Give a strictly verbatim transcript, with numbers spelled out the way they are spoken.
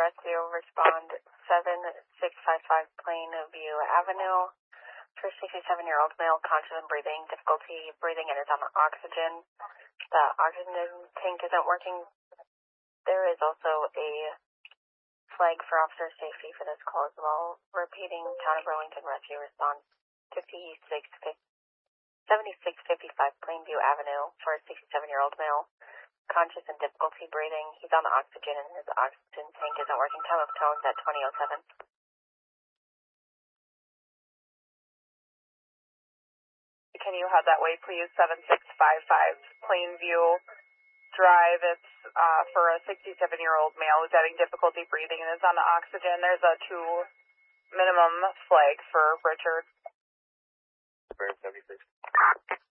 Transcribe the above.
Rescue, respond seven six five five Plainview Avenue for sixty-seven-year-old male, conscious and breathing, difficulty breathing and is on oxygen. The oxygen tank isn't working. There is also a flag for officer safety for this call as well. Repeating, Town of Burlington Rescue, response seventy-six fifty-five Plainview Avenue for a sixty-seven-year-old male, conscious and difficulty breathing. He's on the oxygen and his oxygen tank isn't working. Time of tones at twenty oh seven. Can you head that way, please? seven six five five Plainview Drive. It's uh, for a sixty-seven-year-old male who's having difficulty breathing and is on the oxygen. There's a two minimum flag for Richard. seventy-six.